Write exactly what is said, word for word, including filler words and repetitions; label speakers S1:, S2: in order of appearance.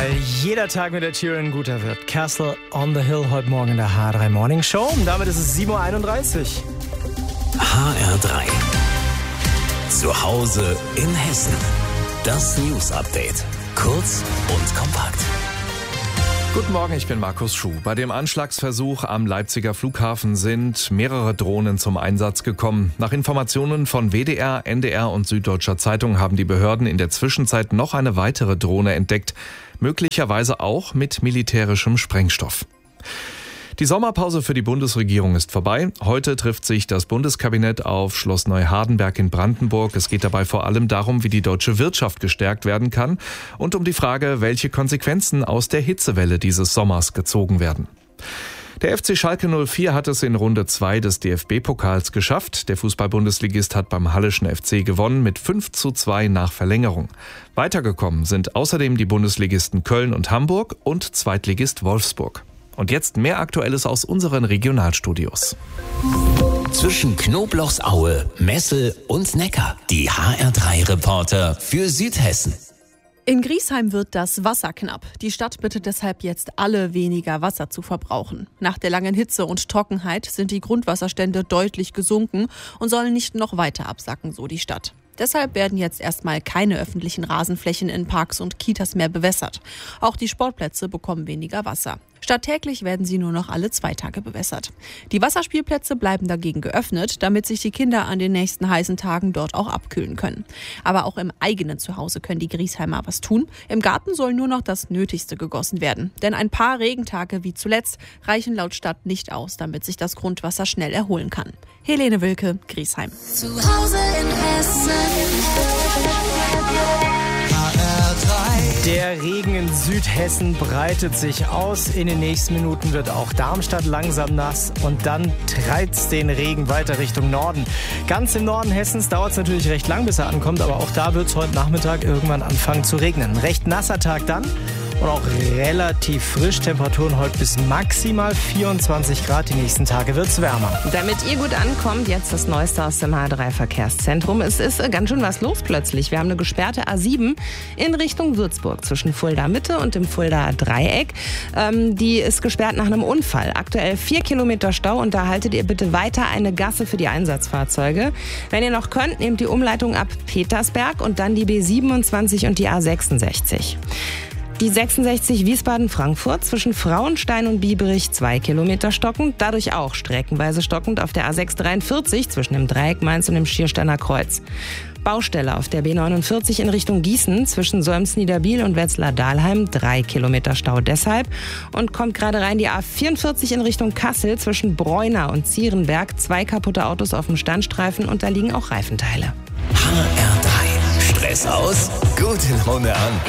S1: weil jeder Tag mit der Tyrion guter wird. Castle on the Hill heute Morgen in der H R drei Morning Show. Und damit ist es sieben Uhr einunddreißig.
S2: H R drei. Zu Hause in Hessen. Das News Update. Kurz und kompakt.
S3: Guten Morgen, ich bin Markus Schuh. Bei dem Anschlagsversuch am Leipziger Flughafen sind mehrere Drohnen zum Einsatz gekommen. Nach Informationen von W D R, N D R und Süddeutscher Zeitung haben die Behörden in der Zwischenzeit noch eine weitere Drohne entdeckt. Möglicherweise auch mit militärischem Sprengstoff. Die Sommerpause für die Bundesregierung ist vorbei. Heute trifft sich das Bundeskabinett auf Schloss Neuhardenberg in Brandenburg. Es geht dabei vor allem darum, wie die deutsche Wirtschaft gestärkt werden kann und um die Frage, welche Konsequenzen aus der Hitzewelle dieses Sommers gezogen werden. Der F C Schalke null vier hat es in Runde zwei des D F B-Pokals geschafft. Der Fußball-Bundesligist hat beim Halleschen F C gewonnen mit fünf zu zwei nach Verlängerung. Weitergekommen sind außerdem die Bundesligisten Köln und Hamburg und Zweitligist Wolfsburg. Und jetzt mehr Aktuelles aus unseren Regionalstudios.
S2: Zwischen Knoblauchsaue, Messel und Neckar. Die H R drei Reporter für Südhessen.
S4: In Griesheim wird das Wasser knapp. Die Stadt bittet deshalb jetzt alle, weniger Wasser zu verbrauchen. Nach der langen Hitze und Trockenheit sind die Grundwasserstände deutlich gesunken und sollen nicht noch weiter absacken, so die Stadt. Deshalb werden jetzt erstmal keine öffentlichen Rasenflächen in Parks und Kitas mehr bewässert. Auch die Sportplätze bekommen weniger Wasser. Statt täglich werden sie nur noch alle zwei Tage bewässert. Die Wasserspielplätze bleiben dagegen geöffnet, damit sich die Kinder an den nächsten heißen Tagen dort auch abkühlen können. Aber auch im eigenen Zuhause können die Griesheimer was tun. Im Garten soll nur noch das Nötigste gegossen werden. Denn ein paar Regentage wie zuletzt reichen laut Stadt nicht aus, damit sich das Grundwasser schnell erholen kann. Helene Wilke, Griesheim.
S5: Zu Hause in Hessen.
S1: Der Regen in Südhessen breitet sich aus. In den nächsten Minuten wird auch Darmstadt langsam nass und dann treibt es den Regen weiter Richtung Norden. Ganz im Norden Hessens dauert es natürlich recht lang, bis er ankommt, aber auch da wird es heute Nachmittag irgendwann anfangen zu regnen. Recht nasser Tag dann und auch relativ frisch. Temperaturen heute bis maximal vierundzwanzig Grad. Die nächsten Tage wird es wärmer.
S6: Damit ihr gut ankommt, jetzt das Neueste aus dem H R drei Verkehrszentrum. Es ist ganz schön was los plötzlich. Wir haben eine gesperrte A sieben in Richtung Würzburg zwischen Fulda Mitte und dem Fulda Dreieck. Ähm, die ist gesperrt nach einem Unfall. Aktuell vier Kilometer Stau und da haltet ihr bitte weiter eine Gasse für die Einsatzfahrzeuge. Wenn ihr noch könnt, nehmt die Umleitung ab Petersberg und dann die B siebenundzwanzig und die A sechsundsechzig. Die sechsundsechzig Wiesbaden-Frankfurt zwischen Frauenstein und Bieberich zwei Kilometer stockend, dadurch auch streckenweise stockend auf der A sechs dreiundvierzig zwischen dem Dreieck Mainz und dem Schiersteiner Kreuz. Baustelle auf der B neunundvierzig in Richtung Gießen zwischen Solms-Niederbiel und Wetzlar-Dahlheim, drei Kilometer Stau deshalb. Und kommt gerade rein die A vierundvierzig in Richtung Kassel zwischen Bräuner und Zierenberg, zwei kaputte Autos auf dem Standstreifen und da liegen auch Reifenteile.
S2: H R drei. Stress aus? Gute Laune an.